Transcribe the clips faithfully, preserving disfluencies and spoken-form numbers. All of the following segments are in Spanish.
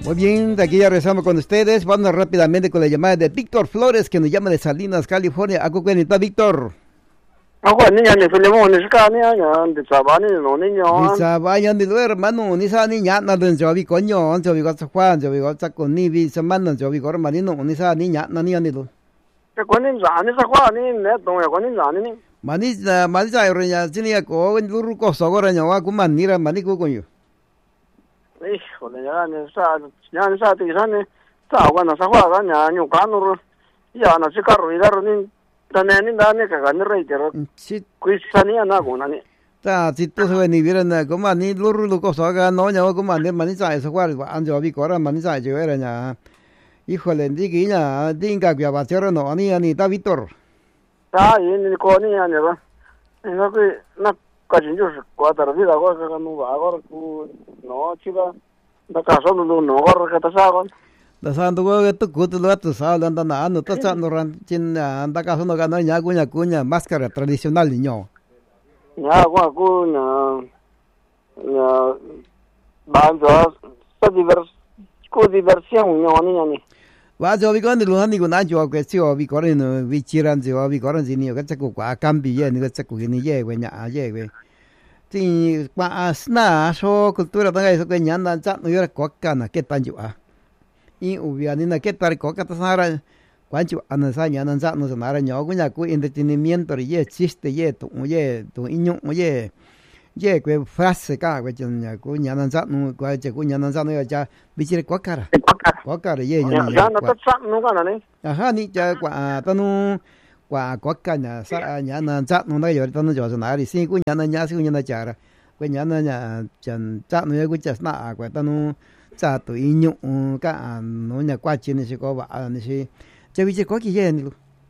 Muy bien, de aquí ya regresamos con ustedes. Vamos rápidamente con la llamada de Víctor Flores, que nos llama de Salinas, California. ¿Algo que necesita, Víctor? Ako niya ni Filemon ni Skania niya de Sabani no niño. Ni Sabani ni lo hermano ni sa ni ya na den yo vi coño, yo vi goza Juan, yo vi goza con ni vi semana yo vi gor manino ni sa ni ya na ni ni lo. Ke konin za ni sa kwa ni ne to ya konin za ni. Mani mani sa ro ya sini ya ko lu ru ko so gor nya wa ku man ni ra mani ko coño. Hijo de ya ni sa ya ni sa ti sa ni sa wa na sa kwa ga nya nyu ka no ya na si ka ro ida ro ni Tanani dani ka gani reitero. Kuis sani ana guna ni. Ta si tu se ni vieran como ni luru lu cosa ga no nya como ni mani sa eso cual an yo vi cora mani sa yo era nya. Híjole, digi nya dinga que va ser no ani ani ta Víctor. Ta y ni ko ni ani ba. No que na ka jin yo ko ta vida go ka no va go ku no chiba. Da ka so no no go ka ta sa go. Da santo go que tu cutu lo tu sa la anda na no ta sa no ran chin anda ka so no ga no nya cuña cuña máscara tradicional niño. Ya go ku na na ban jo sa divers ku diversión no ni ni. Va jo vi con lu han ni go na jo que si o vi corren no vi chiran jo vi corren si ni ga cha ku kwa cambi ye ni ga cha ku ni ye we nya ye we. Ti kwa asna so cultura ta ga so que nya na cha no yo ko ka na que tan jo a. Y ubianina que tar ko ka tasara cuancho anasaña nanza no sanara ño kuña ku entretenimiento ye chiste ye tu ye tu iño ye ye que frase ka que ña ku ña nanza no ku che ku ña nanza no ya bichire ko cara ko cara ye ña ya no ta sa no ga na ni ajá ni ya kwa ta no kwa ko ka ña sa ña nanza no na yo ta no yo sanara si ku ña na ña si ku ña na chara ku ña na ña chan cha no ye ku cha na kwa ta no cha tu iñu ka no nya kwa chi ni si ko ba ni si che bi che ko ki ye ni lu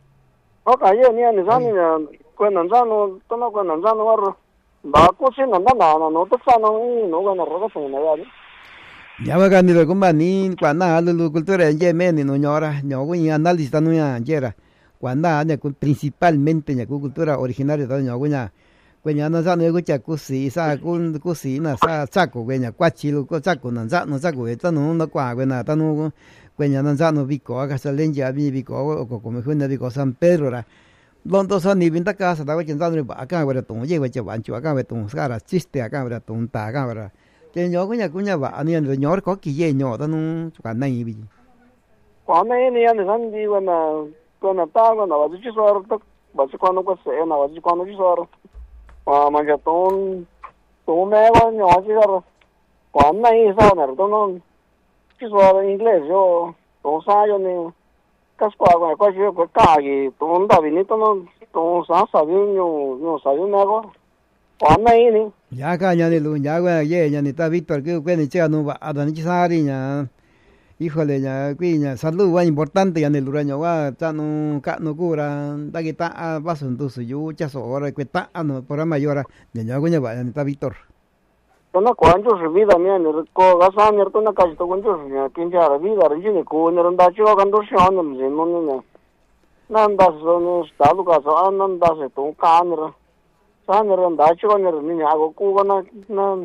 o ka ye ni ni sa ni ko nan sa no to no ko nan sa no ro ba ko si nan na na no to sa no ni no ga na ro ko na ya ni ya ba ga ni lo ko ma ni kwa na lu lu cultura ye me ni no ñora ño ko ni análisis ta no ya yera kwa na nya principalmente nya cultura originaria ta ño ko nya Quenya na sa no ko cha ku si sa ku ku si na sa cha ko quenya kwa chi lu ko cha ko na sa no sa ko ta no na kwa quena ta no quenya na sa no vi ko ka sa len ya vi vi ko ko ko me hu na vi ko San Pedro ra lon to sa ni bin ta ka sa ta chen sa no ba ka wa to ye wa che wan chu ka wa to sa ra chiste ka wa to ta ka wa ke nyo ko nya ku nya ba ani an nyo ko ki ye nyo ta no ka na yi bi kwa me ni an san di wa na ko na ta wa na wa chi so to ba chi ko no ko se na wa chi ko no chi so à mà cái tôn tôn mẹ con nhỏ chứ sao quán này sao này tôn nó chứ sao English cho tôn sao cho nên các quả này có chứ có cả gì tôn đặc biệt ní tôn nó tôn sao sao như như sao như mẹ con quán này ní ya ka nya ni lu ya wa ye nya ni ta Víctor que que ni che no ba adan chi sa ri nya híjole nya que nya salud wa importante ya ni lu ra nya wa ta no ka no cura ta que ta va son tu su yu cha so ora que ta no por mayor nya nya ko nya ba ni ta Víctor tona cuánto su vida mía ni ko ga sa ni tona ka to cuánto su nya kin ja ra vida ri ni ko ni ran da chi wa kan do shi an ni no ni na nan da so ni sta lu ka so an nan da se to ka ni ra sa ni ran da chi wa ni ni nya go ku na na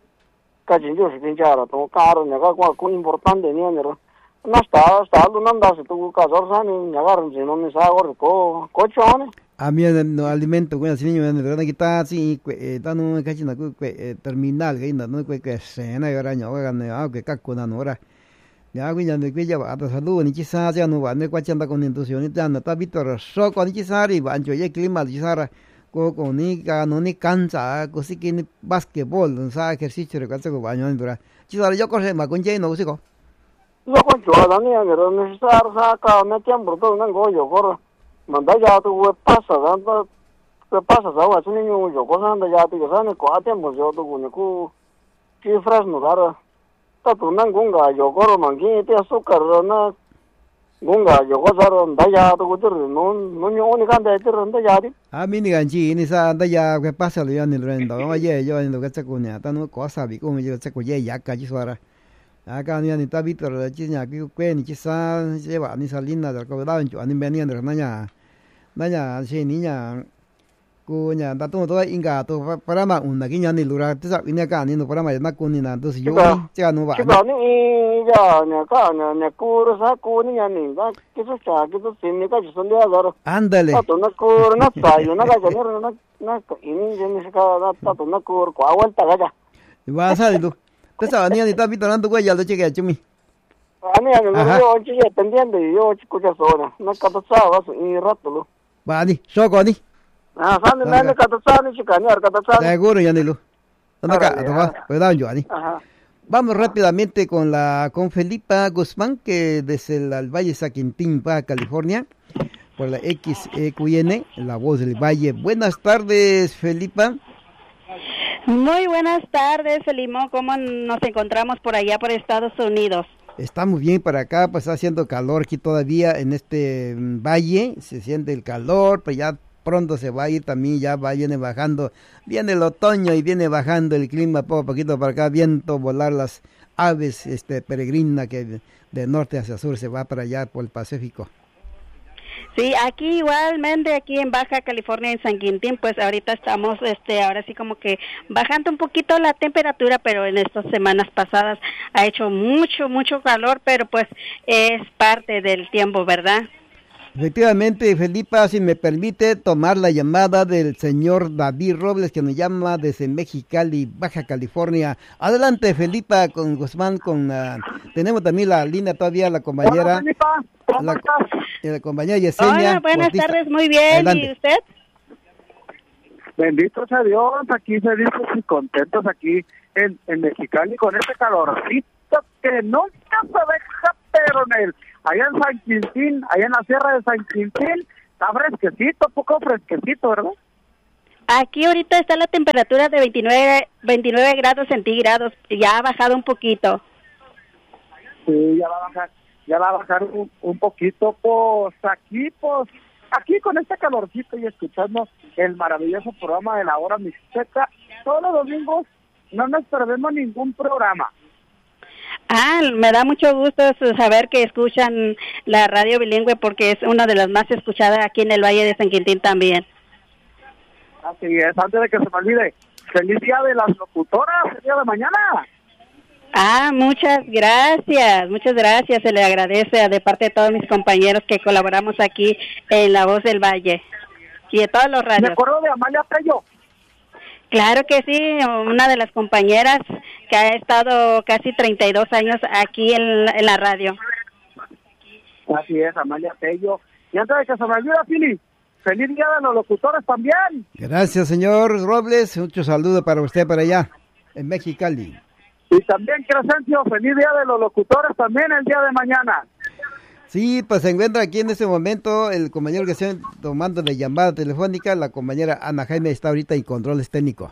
ka jin jo sin ja ra to ka ro nya ga ko ko importante ni ni ro na sta sta lu nan da se to ka so sa ni nya ga ro ni no ni sa go ko ko cho ni a mí no alimento con así niño de verdad que está así está no que china que terminal que no que que se na ahora no ga no que ka ko na no ahora ya que ya no que ya va a salud ni quizá ya no va no que anda con intuición ya no está Víctor so con quizá ri van yo ye clima quizá ko ko ni ka no ni cansa ko si que ni basquetbol sa ejercicio de que va año dura quizá yo corre ma con ye no sigo yo con yo la ni pero necesitar sa ka me tiempo todo no go yo corro manda ya tu pasa dando que pasa sa ni niño yo cosa anda ya tu sa ni ko tiempo yo tu ni ku cifras no dar ta tu nan gunga yo corro mangi te azúcar na gunga yo cosa anda ya tu tu no no ni ni kan de tu anda ya di a mí ni ganchi ni sa anda ya que pasa lo ya ni lo endo oye yo en lo que se cuña ta no cosa vi como yo se cuye ya ka ji suara acá ni ni ta Víctor chi nya que que ni chi sa lleva ni salina del ko da en chu ni venía de na nya na nya si ni nya kunya datu to inga to para ma un na kinya ni lura tsa ina ka ni no para ma na ku ni na to si yo ni cha no ba chica ni ya ne ka ne ne kur sa ku ni ya ni da que eso cha que eso sin ni ka son de azar ándale to na kur na ta yo na ka yo na na ini je ni ka da to na kur ko aguanta ga ya va sa du tsa ni ni ta vi to na to ya lo che ga chumi ani ani no yo chi ya pendiente yo escucha sola na ka to sa va un rato lo va ni so ko ni ah sa ni na ka to sa ni chica ni ka to sa seguro ya ni lo no ka to va cuidado yo ani ajá. Vamos rápidamente con la con Felipa Guzmán, que desde el, el Valle Saquintín, Baja California, por la X E Q N, la voz del Valle. Buenas tardes, Felipa. Muy buenas tardes, Limón. ¿Cómo nos encontramos por allá, por Estados Unidos? Estamos bien para acá, pues está haciendo calor aquí todavía en este mm, valle, se siente el calor, pues ya pronto se va a ir también, ya va, viene bajando, viene el otoño y viene bajando el clima poco a poquito para acá, viento, volar las aves este peregrina que de, de norte hacia sur se va para allá por el Pacífico. Sí, aquí igualmente, aquí en Baja California, en San Quintín, pues ahorita estamos, este, ahora sí como que bajando un poquito la temperatura, pero en estas semanas pasadas ha hecho mucho, mucho calor, pero pues es parte del tiempo, ¿verdad? Efectivamente, Felipa, si me permite tomar la llamada del señor David Robles, que nos llama desde Mexicali, Baja California. Adelante, Felipa, con Guzmán, con uh, tenemos también la línea todavía, la compañera. Hola, Felipa, ¿cómo la, estás? la compañera Yesenia. Hola, buenas Bautista. tardes, muy bien. Adelante. ¿Y usted? Bendito sea Dios, aquí felices y contentos aquí en, en Mexicali con este calorcito que nunca se deja, pero en el, allá en San Quintín, allá en la sierra de San Quintín, está fresquecito, poco fresquecito, ¿verdad? Aquí ahorita está la temperatura de veintinueve, veintinueve grados centígrados, ya ha bajado un poquito. Sí, ya va a bajar, ya va a bajar un, un poquito, pues aquí, pues, aquí con este calorcito y escuchando el maravilloso programa de la hora mixteca, todos los domingos no nos perdemos ningún programa. Ah, me da mucho gusto saber que escuchan la radio bilingüe porque es una de las más escuchadas aquí en el Valle de San Quintín también. Así es, antes de que se me olvide, feliz día de las locutoras, el día de mañana. Ah, muchas gracias, muchas gracias, se le agradece de parte de todos mis compañeros que colaboramos aquí en La Voz del Valle y de todos los radios. Me acuerdo de Amalia Tello. Claro que sí, una de las compañeras que ha estado casi treinta y dos años aquí en, en la radio. Así es, Amalia Tello. Y antes de que se me olvide, Fili, feliz día de los locutores también. Gracias, señor Robles. Mucho saludo para usted para allá, en Mexicali. Y también, Crescencio, feliz día de los locutores también el día de mañana. Sí, pues se encuentra aquí en este momento el compañero que está tomando la llamada telefónica, la compañera Ana Jaime está ahorita en controles técnicos.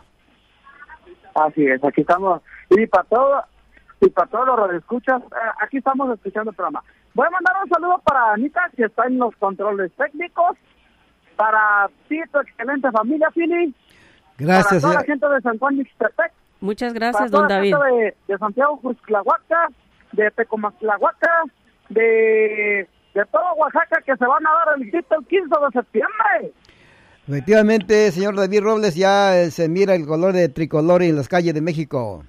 Así es, aquí estamos. Y para todo, y para todos los radioescuchas, eh, aquí estamos escuchando el programa. Voy a mandar un saludo para Anita, que está en los controles técnicos, para ti, tu excelente familia, Fili. Gracias. Para toda señor. la gente de San Juan Mixtepec. Muchas Para gracias, toda don la David. gente de, de Santiago Juxtlahuaca, de Tecomactlahuaca, de, de todo Oaxaca, que se van a dar el grito el quince de septiembre. Efectivamente, señor David Robles, ya eh, se mira el color de tricolor en las calles de México.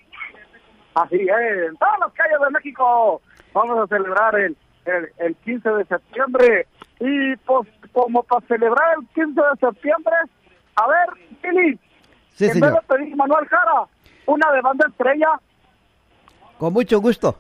Así es, en todas las calles de México vamos a celebrar el, el, el quince de septiembre. Y pues como para celebrar el quince de septiembre, a ver, Billy, Sí, en señor. vez de pedir Manuel Jara, una de banda estrella, Con mucho gusto.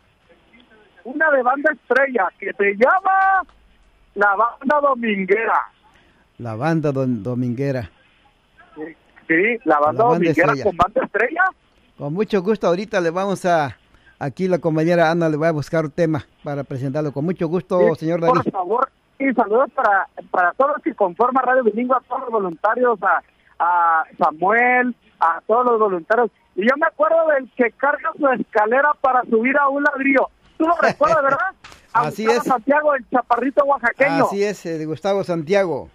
una de banda estrella que se llama La Banda Dominguera. La banda don, dominguera. Sí, sí, la banda, La banda dominguera estrella. con banda estrella. Con mucho gusto, ahorita le vamos a, aquí la compañera Ana le va a buscar un tema para presentarlo. Con mucho gusto, Sí, señor por David. favor, y saludos para, para todos los que conforman Radio Bilingüe, a todos los voluntarios, a, a Samuel, a todos los voluntarios. Y yo me acuerdo del que carga su escalera para subir a un ladrillo. ¿Tú lo recuerdas, verdad? A Así Gustavo es. Santiago, el chaparrito oaxaqueño. Así es, eh, de Gustavo Santiago.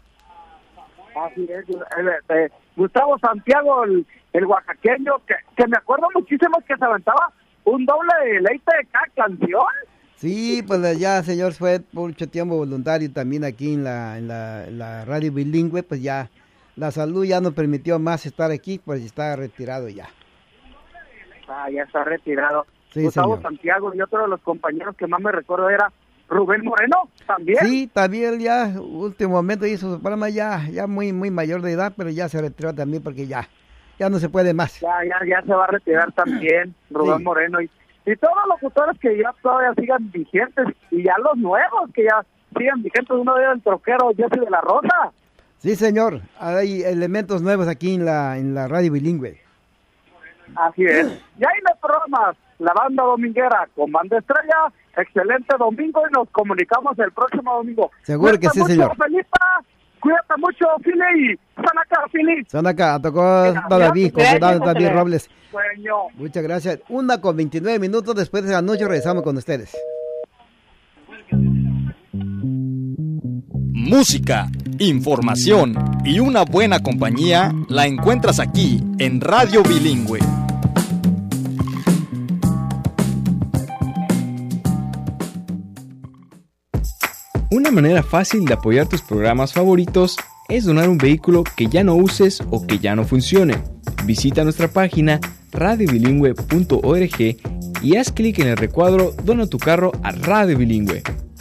Así es, el, eh, Gustavo Santiago, el, el oaxaqueño, que, que me acuerdo muchísimo que se aventaba un doble deleite de cada canción. Sí, pues ya, señor, fue por mucho tiempo voluntario también aquí en la, en la, en la radio bilingüe, pues ya la salud ya no permitió más estar aquí, pues está retirado ya. Ah, ya está retirado. Sí, Gustavo señor. Santiago, y otro de los compañeros que más me recuerdo era Rubén Moreno, también. Sí, también ya, último momento hizo su programa ya, ya muy, muy mayor de edad, pero ya se retiró también porque ya, ya no se puede más. Ya, ya, ya se va a retirar también Rubén Sí. Moreno. Y, y todos los locutores que ya todavía sigan vigentes, y ya los nuevos que ya sigan vigentes, uno de ellos el troquero Jesse de la Rosa. Sí, señor, hay elementos nuevos aquí en la, en la radio bilingüe. Así es. Y ahí los programas, la banda dominguera con Banda Estrella, excelente domingo y nos comunicamos el próximo domingo. Seguro que sí, mucho, señor. Felipa, cuídate mucho, Fili, y Sanacá, Fili. Son acá, tocó David, Gracias, David, José David Luis. Robles. Sueño. Muchas gracias. Una con veintinueve minutos después de la noche regresamos con ustedes. Música, información y una buena compañía la encuentras aquí en Radio Bilingüe. Una manera fácil de apoyar tus programas favoritos es donar un vehículo que ya no uses o que ya no funcione. Visita nuestra página radio bilingüe punto org y haz clic en el recuadro Dona tu carro a Radio Bilingüe.